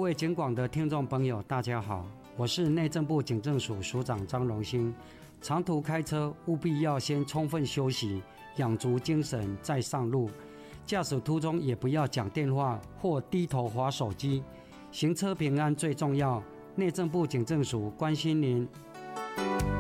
位警广的听众朋友，大家好，我是内政部警政署署长张荣兴。长途开车务必要先充分休息，养足精神再上路。驾驶途中也不要讲电话或低头滑手机。行车平安最重要，内政部警政署关心您。